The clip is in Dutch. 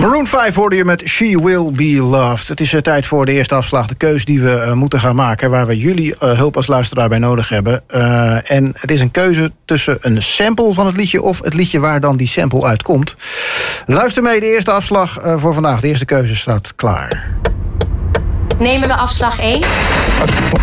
Maroon 5 hoorde je met She Will Be Loved. Het is tijd voor de eerste afslag, de keus die we moeten gaan maken, waar we jullie hulp als luisteraar bij nodig hebben. En het is een keuze tussen een sample van het liedje of het liedje waar dan die sample uitkomt. Luister mee, de eerste afslag voor vandaag. De eerste keuze staat klaar. Nemen we afslag 1?